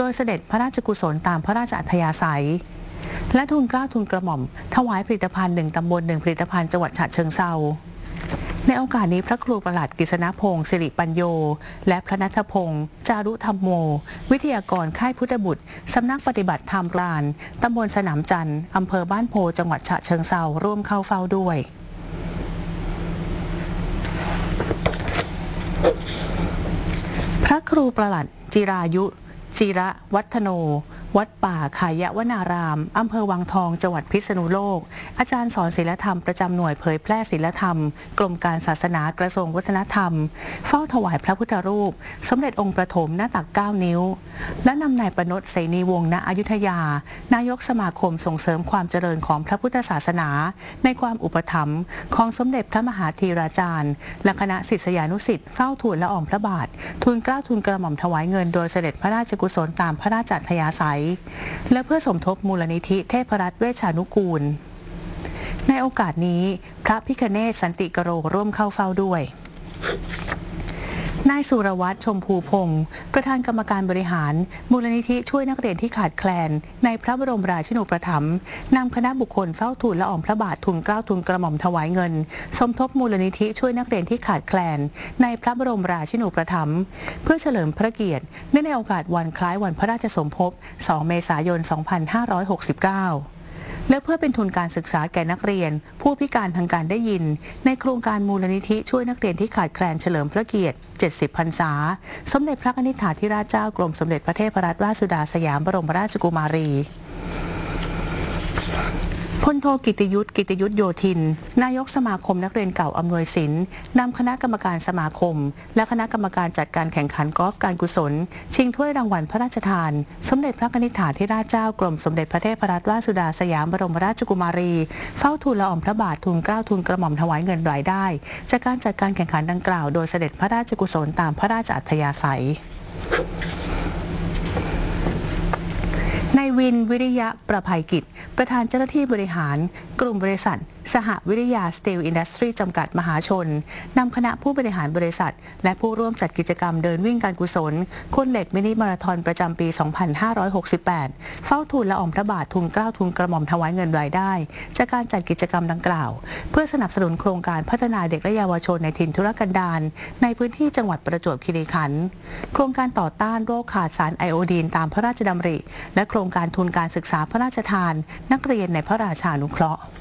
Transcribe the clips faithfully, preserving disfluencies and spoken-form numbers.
ดยเสด็จพระราชกุศลตามพระราชอัธยาศัยและทูลเกล้าทูลกระหม่อมถวายผลิตภัณฑ์หนึ่งตำบลหนึ่งผลิตภัณฑ์จังหวัดฉะเชิงเทราในโอกาสนี้พระครูประหลัดกฤษณพงศ์สิริปัญโยและพระณัฐพงศ์จารุธรรมโมวิทยากรค่ายพุทธบุตรสำนักปฏิบัติธรรมกลานตำบลสนามจันทร์อำเภอบ้านโพจังหวัดฉะเชิงเทราร่วมเข้าเฝ้าด้วยพระครูประหลัดจิรายุจิระวัฒโนวัดป่าขายวนารามอำเภอวังทองจังหวัดพิษณุโลกอาจารย์สอนศีลธรรมประจำหน่วยเผยแพร่ศีลธรรมกรมการศาสนากระทรวงวัฒนธรรมเฝ้าถวายพระพุทธรูปสมเด็จองค์ประถมหน้าตักเก้านิ้วและนำนายประนตเสนีวงศ์ณอยุธยานายกสมาคมส่งเสริมความเจริญของพระพุทธศาสนาในความอุปถัมภ์ของสมเด็จพระมหาธีราจารย์และคณะศิษยานุศิษย์เฝ้าทูลละอองพระบาททูลเกล้าทูลกระหม่อมถวายเงินโดยเสด็จพระราชกุศลตามพระราชอัธยาศัยและเพื่อสมทบมูลนิธิเทพรัตน์เวชานุกูลในโอกาสนี้พระพิฆเนศสันติกโรร่วมเข้าเฝ้าด้วยนายสุรวัฒน์ชมพูพงศ์ประธานกรรมการบริหารมูลนิธิช่วยนักเรียนที่ขาดแคลนในพระบรมราชินูปถัมภ์นำคณะบุคคลเฝ้าทูลละอองพระบาททูลเกล้าทูลกระหม่อมถวายเงินสมทบมูลนิธิช่วยนักเรียนที่ขาดแคลนในพระบรมราชินูปถัมภ์เพื่อเฉลิมพระเกียรติเนื่องในโอกาสวันคล้ายวันพระราชสมภพสองเมษายนสองพันห้าร้อยหกสิบเก้าและเพื่อเป็นทุนการศึกษาแก่นักเรียนผู้พิการทางการได้ยินในโครงการมูลนิธิช่วยนักเรียนที่ขาดแคลนเฉลิมพระเกียรติเจ็ดสิบพรรษาสมเด็จพระนิธิถาธิราชเจ้ากรมสมเด็จพระเทพรัตนราชสุดาสยามบรมราชกุมารีพลโทกิติยุทธกิติยุทธโยธินนายกสมาคมนักเรียนเก่าอำนวยสินนำคณะกรรมการสมาคมและคณะกรรมการจัดการแข่งขันกอล์ฟการกุศลชิงถ้วยรางวัลพระราชทานสมเด็จพระนิธิถาธิราชเจ้ากรมสมเด็จพระเทพรัตนราชสุดาสยามบรมราชกุมารีเฝ้าทูลละอองพระบาททูลเกล้าทูลกระหม่อมถวายเงินรายได้จากการจัดการแข่งขันดังกล่าวโดยเสด็จพระราชกุศลตามพระราชอัธยาศัยนายวินวิริยะประภัยกิจประธานเจ้าหน้าที่บริหารกลุ่มบริษัทสหวิริยาสตีลอินดัสทรีจำกัดมหาชนนำคณะผู้บริหารบริษัทและผู้ร่วมจัดกิจกรรมเดินวิ่งการกุศลคนเหล็กมินิมาราธอนประจำปี สองพันห้าร้อยหกสิบแปด เฝ้าทูลละอองพระบาททูลเกล้าทูลกระหม่อมถวายเงินรายได้จากการจัดกิจกรรมดังกล่าวเพื่อสนับสนุนโครงการพัฒนาเด็กและเยาวชนในถิ่นทุรกันดารในพื้นที่จังหวัดประจวบคีรีขันธ์โครงการต่อต้านโรคขาดสารไอโอดีนตามพระราชดำริและโครงการทุนการศึกษาพระราชทานนักเรียนในพระราชานุเคราะห์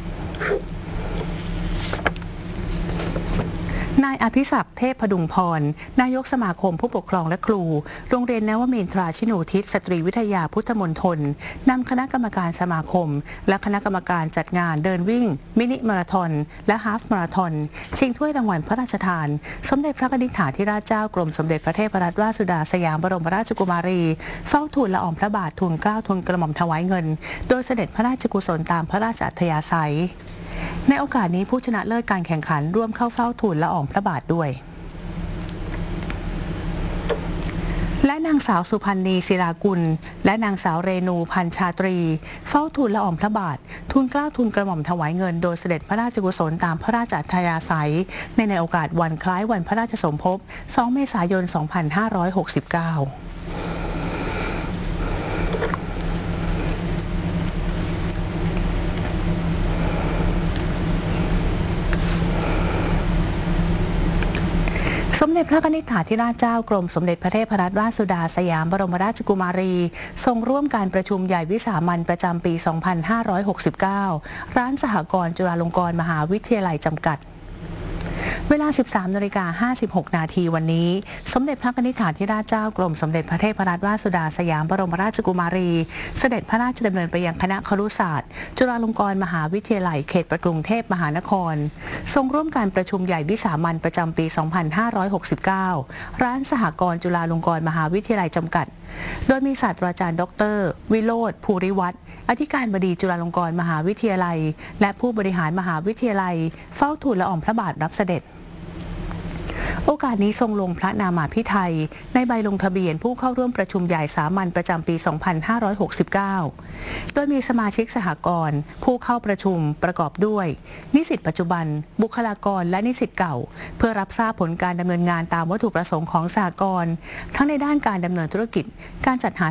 นายอภิศักดิ์เทพพดุงพรนายกสมาคมผู้ปกครองและครูโรงเรียนนวมินทราชินูทิศสตรีวิทยาพุทธมณฑลนำคณะกรรมการสมาคมและคณะกรรมการจัดงานเดินวิ่งมินิมาราธอนและฮาฟมาราธอนชิงถ้วยรางวัลพระราชทานสมเด็จพระนิธิถาธิราชเจ้ากรมสมเด็จพระเทพรัตนราชสุดาสยามบรมราชกุมารีเฝ้าทูลละอองพระบาททูลเกล้าทูลกระหม่อมถวายเงินโดยเสด็จพระราชกุศลตามพระราชอัธยาศัยในโอกาสนี้ผู้ชนะเลิศการแข่งขันร่วมเข้าเฝ้าทูลละอองพระบาทด้วยและนางสาวสุพันธ์นีศิลากุลและนางสาวเรนูพันชาตรีเฝ้าทูลละอองพระบาททูลเกล้าทูลกระหม่อมถวายเงินโดยเสด็จพระราชกุศลตามพระราชอัธยาศัยในในโอกาสวันคล้ายวันพระราชสมภพสองเมษายนสองพันห้าร้อยหกสิบเก้าสมเด็จพระนิธิถาธิราชเจ้ากรมสมเด็จพระเทพรัตนราชสุดาสยามบรมราชกุมารีทรงร่วมการประชุมใหญ่วิสามัญประจำปี สองพันห้าร้อยหกสิบเก้า ร้านสหกรณ์จุฬาลงกรณ์มหาวิทยาลัยจำกัดเวลา สิบสามนาฬิกาห้าสิบหกนาทีวันนี้สมเด็จพระนิธิถาธิราชเจ้ากรมสมเด็จพระเทพรัตนราชสุดาสยามบรมราชกุมารีเสด็จพระราชดำเนินไปยังคณะครุศาสตร์จุฬาลงกรณ์มหาวิทยาลัยเขตกรุงเทพมหานครทรงร่วมการประชุมใหญ่วิสามัญประจำปี สองพันห้าร้อยหกสิบเก้า ร้านสหกรณ์จุฬาลงกรณ์มหาวิทยาลัยจำกัดโดยมีศาสตราจารย์ดรวิโรจน์ภูริวัฒน์อธิการบดีจุฬาลงกรณ์มหาวิทยาลัยและผู้บริหารมหาวิทยาลัยเฝ้าทูลละอองพระบาทรับเสด็จโอกาสนี้ทรงลงพระนามาภิไธยในใบลงทะเบียนผู้เข้าร่วมประชุมใหญ่สามัญประจำปี สองพันห้าร้อยหกสิบเก้า โดยมีสมาชิกสหกรณ์ผู้เข้าประชุมประกอบด้วยนิสิตปัจจุบันบุคลากรและนิสิตเก่าเพื่อรับทราบผลการดำเนินงานตามวัตถุประสงค์ของสหกรณ์ทั้งในด้านการดำเนินธุรกิจการจัดหา